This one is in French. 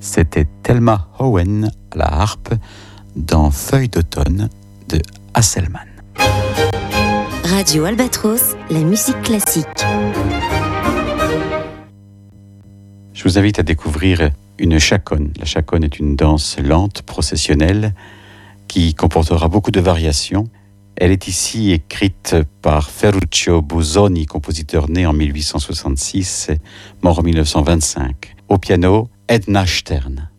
C'était Thelma Hohen à la harpe dans Feuilles d'automne de Hasselmann. Radio Albatros, la musique classique. Je vous invite à découvrir une chaconne. La chaconne est une danse lente, processionnelle, qui comportera beaucoup de variations. Elle est ici écrite par Ferruccio Busoni, compositeur né en 1866, mort en 1925. Au piano, Edna Stern.